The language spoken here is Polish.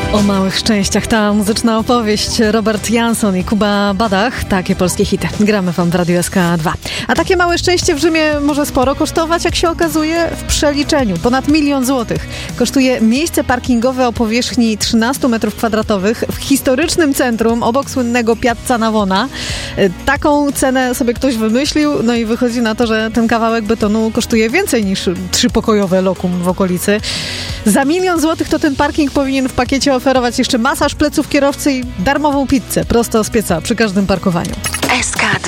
O małych szczęściach ta muzyczna opowieść. Robert Jansson i Kuba Badach. Takie polskie hity. Gramy wam w Radiu SK2. A takie małe szczęście w Rzymie może sporo kosztować, jak się okazuje, w przeliczeniu. Ponad 1 000 000 złotych kosztuje miejsce parkingowe o powierzchni 13 m2 w historycznym centrum obok słynnego Piazza Navona. Taką cenę sobie ktoś wymyślił, no i wychodzi na to, że ten kawałek betonu kosztuje więcej niż 3-pokojowe lokum w okolicy. Za 1 000 000 złotych to ten parking powinien w pakiecie oferować jeszcze masaż pleców kierowcy i darmową pizzę prosto z pieca przy każdym parkowaniu. SK2